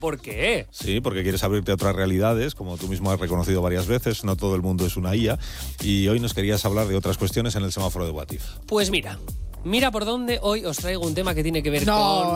¿Por qué? Sí, porque quieres abrirte a otras realidades, como tú mismo has reconocido varias veces, no todo el mundo es una IA, y hoy nos querías hablar de otras cuestiones en el semáforo de What If. Pues mira por dónde hoy os traigo un tema que tiene que ver No. con